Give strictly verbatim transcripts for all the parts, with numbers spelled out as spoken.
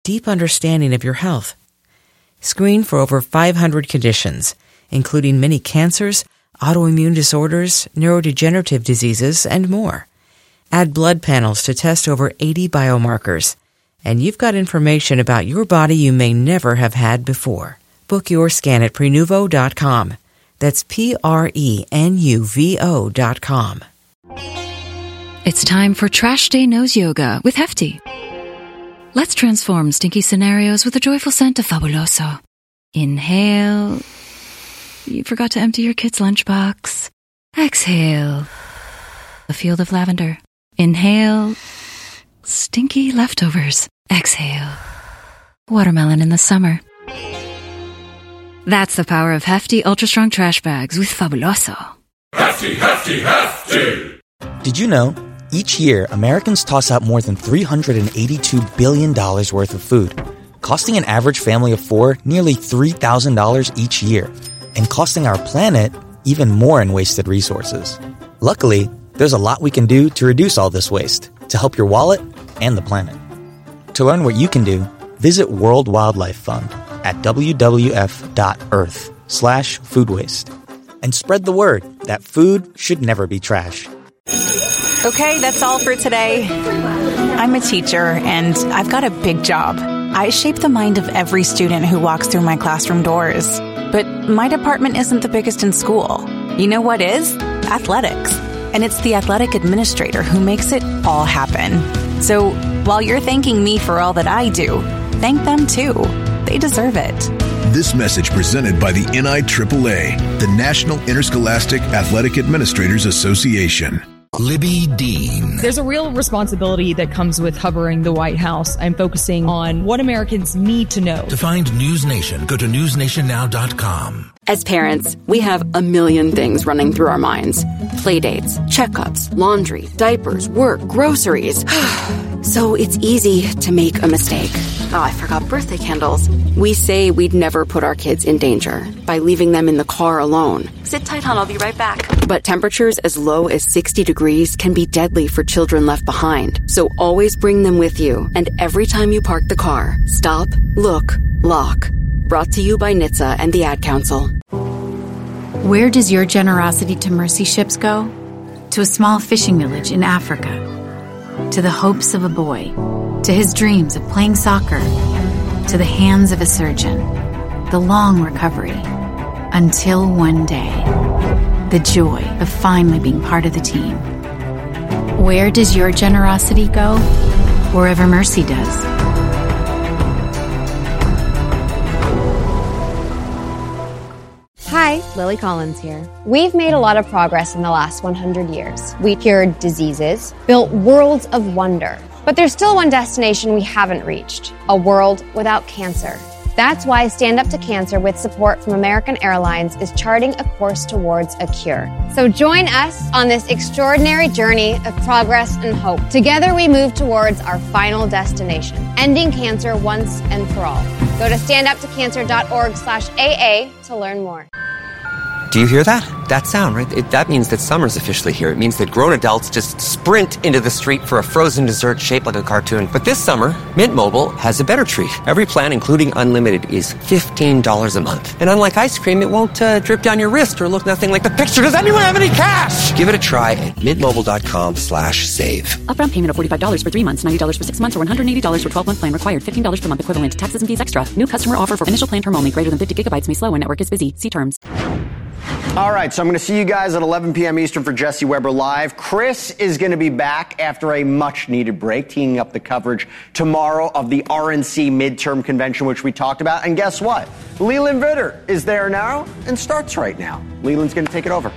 deep understanding of your health. Screen for over five hundred conditions, including many cancers, autoimmune disorders, neurodegenerative diseases, and more. Add blood panels to test over eighty biomarkers, and you've got information about your body you may never have had before. Book your scan at prenuvo dot com. That's P R E N U V O dot com. It's time for Trash Day Nose Yoga with Hefty. Let's transform stinky scenarios with the joyful scent of Fabuloso. Inhale. You forgot to empty your kid's lunchbox. Exhale. A field of lavender. Inhale. Stinky leftovers. Exhale. Watermelon in the summer. That's the power of Hefty Ultra Strong Trash Bags with Fabuloso. Hefty, Hefty, Hefty! Did you know, each year, Americans toss out more than three hundred eighty-two billion dollars worth of food, costing an average family of four nearly three thousand dollars each year, and costing our planet even more in wasted resources. Luckily, there's a lot we can do to reduce all this waste, to help your wallet and the planet. To learn what you can do, visit World Wildlife Fund at w w f dot earth slash food waste. And spread the word that food should never be trash. Okay, that's all for today. I'm a teacher, and I've got a big job. I shape the mind of every student who walks through my classroom doors. But my department isn't the biggest in school. You know what is? Athletics. And it's the athletic administrator who makes it all happen. So while you're thanking me for all that I do, thank them too. They deserve it. This message presented by the N I triple A, the National Interscholastic Athletic Administrators Association. Libby Dean. There's a real responsibility that comes with covering the White House. I'm focusing on what Americans need to know. To find News Nation, go to news nation now dot com. As parents, we have a million things running through our minds. Playdates, checkups, laundry, diapers, work, groceries. So it's easy to make a mistake. Oh, I forgot birthday candles. We say we'd never put our kids in danger by leaving them in the car alone. Sit tight, hon, I'll be right back. But temperatures as low as sixty degrees can be deadly for children left behind. So always bring them with you. And every time you park the car, stop, look, lock. Brought to you by N H T S A and the Ad Council. Where does your generosity to mercy ships go? To a small fishing village in Africa. To the hopes of a boy. To his dreams of playing soccer. To the hands of a surgeon. The long recovery. Until one day. The joy of finally being part of the team. Where does your generosity go? Wherever mercy does. Hi, Lily Collins here. We've made a lot of progress in the last one hundred years. We cured diseases, built worlds of wonder. But there's still one destination we haven't reached, a world without cancer. That's why Stand Up to Cancer, with support from American Airlines, is charting a course towards a cure. So join us on this extraordinary journey of progress and hope. Together we move towards our final destination, ending cancer once and for all. Go to stand up to cancer dot org slash A A to learn more. Do you hear that? That sound, right? It, that means that summer's officially here. It means that grown adults just sprint into the street for a frozen dessert shaped like a cartoon. But this summer, Mint Mobile has a better treat. Every plan, including unlimited, is fifteen dollars a month. And unlike ice cream, it won't uh, drip down your wrist or look nothing like the picture. Does anyone have any cash? Give it a try at mintmobile.com slash save. Upfront payment of forty-five dollars for three months, ninety dollars for six months, or one hundred eighty dollars for twelve-month plan required. fifteen dollars per month equivalent. Taxes and fees extra. New customer offer for initial plan term only. Greater than fifty gigabytes may slow when network is busy. See terms. All right, so I'm going to see you guys at eleven p.m. Eastern for Jesse Weber Live. Chris is going to be back after a much-needed break, teeing up the coverage tomorrow of the R N C midterm convention, which we talked about. And guess what? Leland Vitter is there now and starts right now. Leland's going to take it over.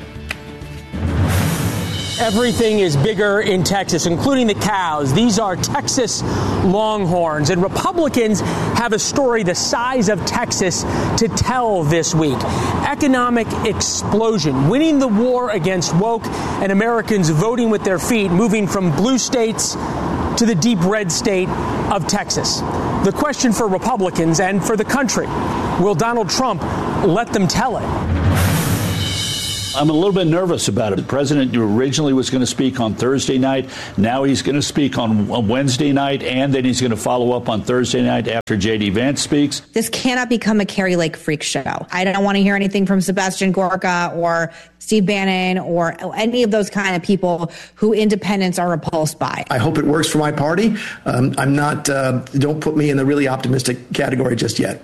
Everything is bigger in Texas, including the cows. These are Texas Longhorns, and Republicans have a story the size of Texas to tell this week. Economic explosion, winning the war against woke, and Americans voting with their feet, moving from blue states to the deep red state of Texas. The question for Republicans and for the country, will Donald Trump let them tell it? I'm a little bit nervous about it. The president originally was going to speak on Thursday night. Now he's going to speak on Wednesday night, and then he's going to follow up on Thursday night after J D. Vance speaks. This cannot become a Kari Lake freak show. I don't want to hear anything from Sebastian Gorka or Steve Bannon or any of those kind of people who independents are repulsed by. I hope it works for my party. Um, I'm not, uh, don't put me in the really optimistic category just yet.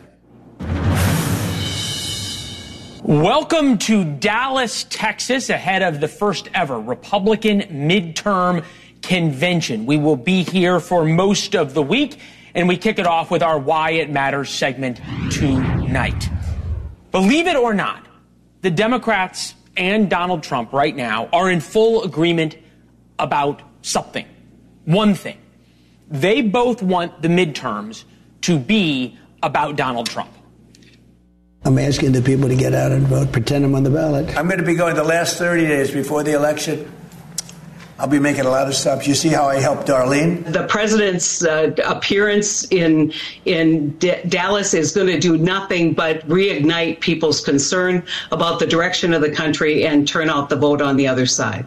Welcome to Dallas, Texas, ahead of the first ever Republican midterm convention. We will be here for most of the week, and we kick it off with our Why It Matters segment tonight. Believe it or not, the Democrats and Donald Trump right now are in full agreement about something. One thing. They both want the midterms to be about Donald Trump. I'm asking the people to get out and vote, pretend I'm on the ballot. I'm going to be going the last thirty days before the election. I'll be making a lot of stops. You see how I helped Darlene? The president's uh, appearance in in D- Dallas is going to do nothing but reignite people's concern about the direction of the country and turn out the vote on the other side.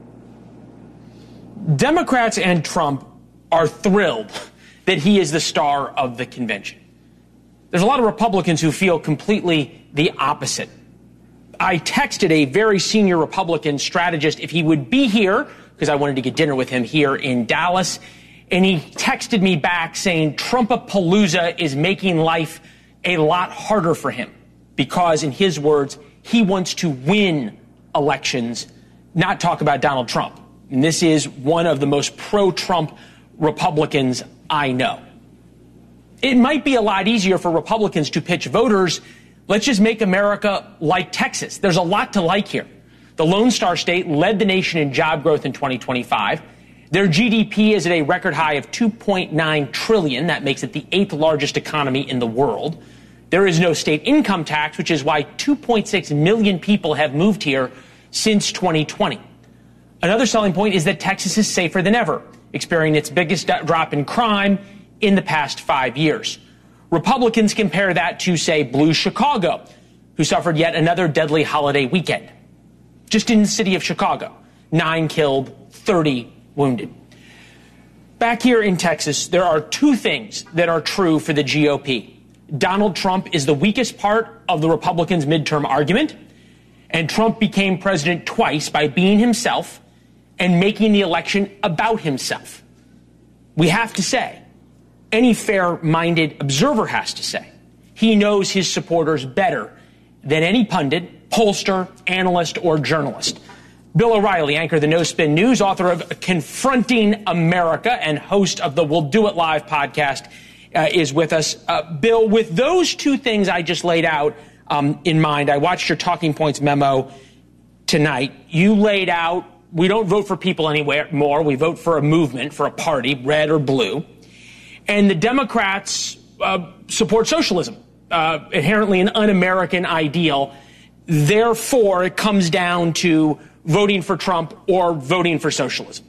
Democrats and Trump are thrilled that he is the star of the convention. There's a lot of Republicans who feel completely the opposite. I texted a very senior Republican strategist if he would be here, because I wanted to get dinner with him here in Dallas, and he texted me back saying Trumpapalooza is making life a lot harder for him because, in his words, he wants to win elections, not talk about Donald Trump. And this is one of the most pro-Trump Republicans I know. It might be a lot easier for Republicans to pitch voters, let's just make America like Texas. There's a lot to like here. The Lone Star State led the nation in job growth in twenty twenty-five. Their G D P is at a record high of two point nine trillion dollars. That makes it the eighth largest economy in the world. There is no state income tax, which is why two point six million people have moved here since twenty twenty. Another selling point is that Texas is safer than ever, experiencing its biggest drop in crime in the past five years. Republicans compare that to, say, Blue Chicago, who suffered yet another deadly holiday weekend. Just in the city of Chicago, nine killed, thirty wounded. Back here in Texas, there are two things that are true for the G O P. Donald Trump is the weakest part of the Republicans' midterm argument, and Trump became president twice by being himself and making the election about himself. We have to say, any fair-minded observer has to say, he knows his supporters better than any pundit, pollster, analyst, or journalist. Bill O'Reilly, anchor of the No Spin News, author of Confronting America, and host of the We'll Do It Live podcast, uh, is with us. Uh, Bill, with those two things I just laid out um, in mind, I watched your Talking Points memo tonight. You laid out, we don't vote for people anywhere more. We vote for a movement, for a party, red or blue. And the Democrats uh, support socialism, uh, inherently an un-American ideal. Therefore, it comes down to voting for Trump or voting for socialism.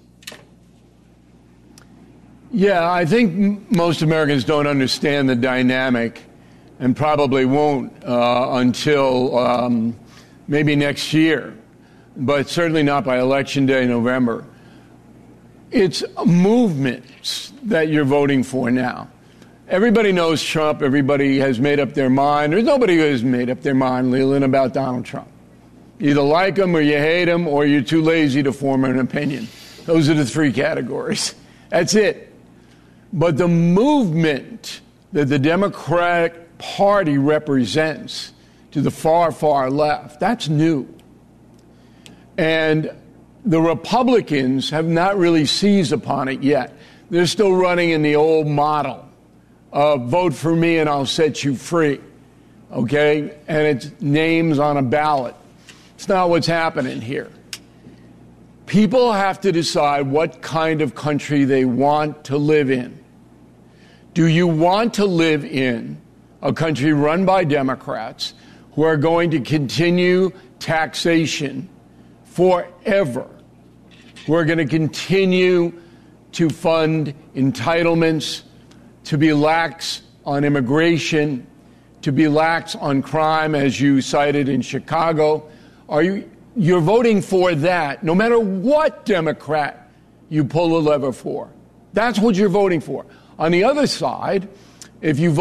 Yeah, I think most Americans don't understand the dynamic and probably won't uh, until um, maybe next year, but certainly not by Election Day, November. It's movements that you're voting for now. Everybody knows Trump. Everybody has made up their mind. There's nobody who has made up their mind, Leland, about Donald Trump. You either like him or you hate him or you're too lazy to form an opinion. Those are the three categories. That's it. But the movement that the Democratic Party represents to the far, far left, that's new. And the Republicans have not really seized upon it yet. They're still running in the old model of vote for me and I'll set you free, okay? And it's names on a ballot. It's not what's happening here. People have to decide what kind of country they want to live in. Do you want to live in a country run by Democrats who are going to continue taxation forever, who are going to continue to fund entitlements, to be lax on immigration, to be lax on crime, as you cited in Chicago? Are you, you're voting for that, no matter what Democrat you pull the lever for. That's what you're voting for. On the other side, if you vote